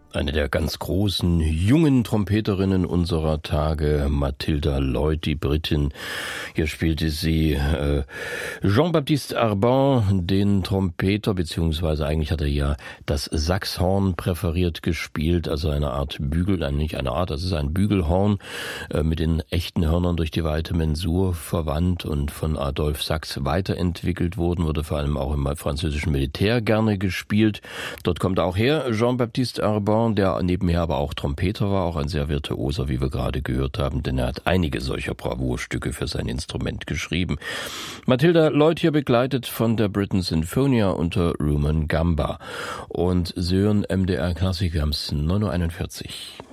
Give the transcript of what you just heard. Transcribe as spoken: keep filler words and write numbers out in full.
Eine der ganz großen, jungen Trompeterinnen unserer Tage, Mathilda Lloyd, die Britin. Hier spielte sie äh, Jean-Baptiste Arban, den Trompeter, beziehungsweise eigentlich hat er ja das Saxhorn präferiert gespielt, also eine Art Bügel, nein, nicht eine Art, das ist ein Bügelhorn, äh, mit den echten Hörnern durch die weite Mensur verwandt und von Adolphe Sax weiterentwickelt wurden, wurde vor allem auch im französischen Militär gerne gespielt. Dort kommt er auch her, Jean-Baptiste Arban, der nebenher aber auch Trompeter war, auch ein sehr virtuoser, wie wir gerade gehört haben, denn er hat einige solcher Bravourstücke für sein Instrument geschrieben. Mathilda Lloyd hier begleitet von der Britain Sinfonia unter Rumen Gamba. Und Sie hören M D R Klassik, wir haben es neun Uhr einundvierzig.